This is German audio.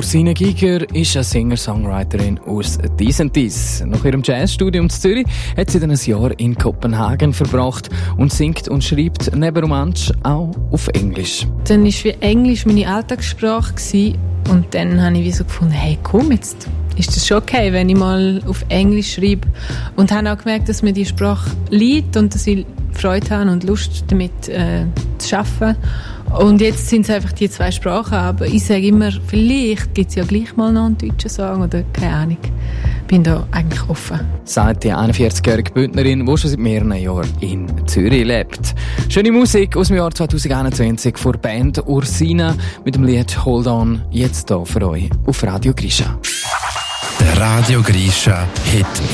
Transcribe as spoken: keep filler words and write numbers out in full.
Ursina Giger ist eine Singer-Songwriterin aus Dies und Dies. Nach ihrem Jazzstudium in Zürich hat sie dann ein Jahr in Kopenhagen verbracht und singt und schreibt neben Romansch auch auf Englisch. Dann war wie Englisch meine Alltagssprache gewesen. Und dann habe ich wie so gefunden, hey komm, jetzt ist das schon okay, wenn ich mal auf Englisch schreibe. Und habe auch gemerkt, dass mir die Sprache liegt und dass ich Freude habe und Lust damit äh, zu arbeiten. Und jetzt sind es einfach die zwei Sprachen, aber ich sage immer, vielleicht gibt es ja gleich mal noch einen deutschen Song oder keine Ahnung. Ich bin da eigentlich offen. Sagt die einundvierzigjährige Bündnerin, die schon seit mehreren Jahren in Zürich lebt. Schöne Musik aus dem Jahr zwanzig einundzwanzig von der Band Ursina mit dem Lied Hold On, jetzt hier für euch auf Radio Grisha. Der Radio Grisha Hit